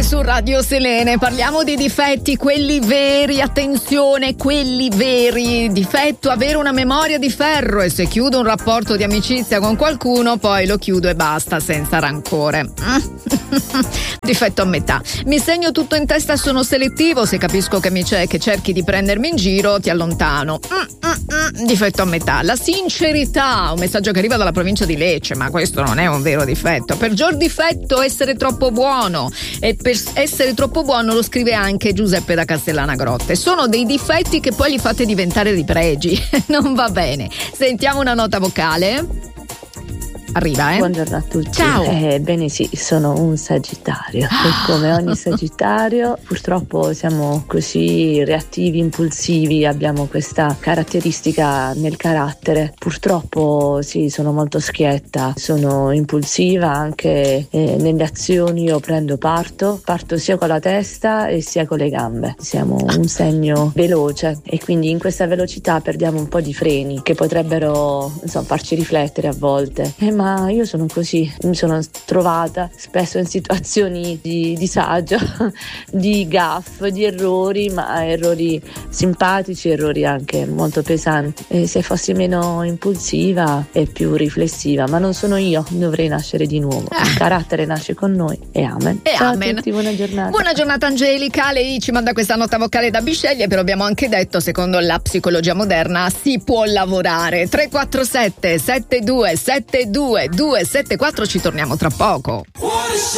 su Radio Selene. Parliamo di difetti, quelli veri, attenzione, quelli veri. Difetto, avere una memoria di ferro, e se chiudo un rapporto di amicizia con qualcuno poi lo chiudo e basta, senza rancore. Difetto a metà. Mi segno tutto in testa, sono selettivo, se capisco che che cerchi di prendermi in giro ti allontano. Difetto a metà. La sincerità, un messaggio che arriva dalla provincia di Lecce, ma questo non è un vero difetto. Peggior difetto, essere troppo buono, e per essere troppo buono lo scrive anche Giuseppe da Castellana Grotte. Sono dei difetti che poi li fate diventare dei pregi. Non va bene. Sentiamo una nota vocale. Arriva, Buongiorno a tutti. Ciao. Bene, sì, sono un Sagittario e come ogni Sagittario purtroppo siamo così reattivi, impulsivi, abbiamo questa caratteristica nel carattere. Purtroppo sì, sono molto schietta, sono impulsiva anche nelle azioni. Io parto sia con la testa e sia con le gambe. Siamo un segno veloce e quindi in questa velocità perdiamo un po' di freni che potrebbero farci riflettere a volte. Ma io sono così, mi sono trovata spesso in situazioni di disagio, di gaffe, di errori, ma errori simpatici, errori anche molto pesanti. E se fossi meno impulsiva e più riflessiva, ma non sono io, dovrei nascere di nuovo. Il carattere nasce con noi e amen. E ciao amen. A tutti, buona giornata. Buona giornata Angelica. Lei ci manda questa nota vocale da Bisceglie, però abbiamo anche detto, secondo la psicologia moderna si può lavorare. 347 72 72 274, ci torniamo tra poco.